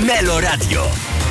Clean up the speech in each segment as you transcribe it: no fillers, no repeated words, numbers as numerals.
Melo Radio.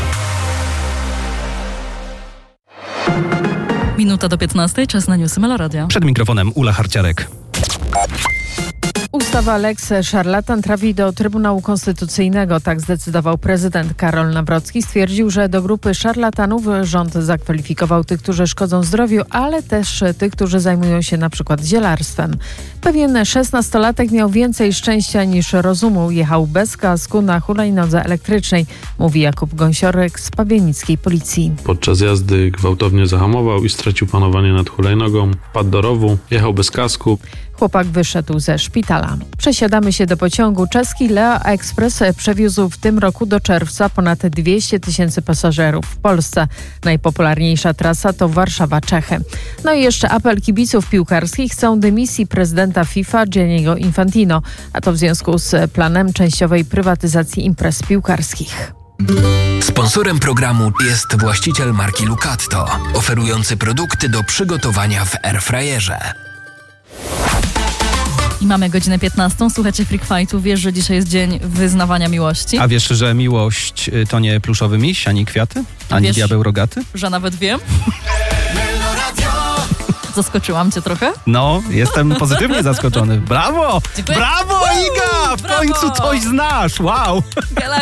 Minuta do 15, czas na newsy Melo Radio. Przed mikrofonem Ula Harciarek. Ustawa Lex Szarlatan trafi do Trybunału Konstytucyjnego. Tak zdecydował prezydent Karol Nawrocki. Stwierdził, że do grupy szarlatanów rząd zakwalifikował tych, którzy szkodzą zdrowiu, ale też tych, którzy zajmują się na przykład zielarstwem. Pewien 16-latek miał więcej szczęścia niż rozumu. Jechał bez kasku na hulajnodze elektrycznej, mówi Jakub Gąsiorek z pawienickiej policji. Podczas jazdy gwałtownie zahamował i stracił panowanie nad hulajnogą. Wpadł do rowu, jechał bez kasku. Chłopak wyszedł ze szpitala. Przesiadamy się do pociągu. Czeski Leo Express przewiózł w tym roku do czerwca ponad 200 000 pasażerów. W Polsce najpopularniejsza trasa to Warszawa-Czechy. No i jeszcze apel kibiców piłkarskich. Chcą dymisji prezydenta FIFA Gianniego Infantino, a to w związku z planem częściowej prywatyzacji imprez piłkarskich. Sponsorem programu jest właściciel marki Lucatto, oferujący produkty do przygotowania w airfryerze. I mamy godzinę 15. Słuchacie Freak Fightu. Wiesz, że dzisiaj jest dzień wyznawania miłości? A wiesz, że miłość to nie pluszowy miś, ani kwiaty, ani wiesz, diabeł rogaty? Że nawet wiem. Zaskoczyłam cię trochę? No, jestem pozytywnie zaskoczony. Brawo! Dziękuję. Brawo, Iga! W końcu coś znasz! Wow!